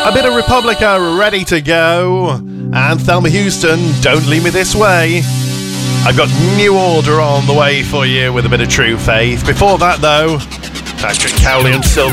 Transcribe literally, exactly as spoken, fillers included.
A bit of Republica ready to go. And Thelma Houston, Don't Leave Me This Way. I've got New Order on the way for you with a bit of True Faith. Before that, though, Patrick Cowley and Silver.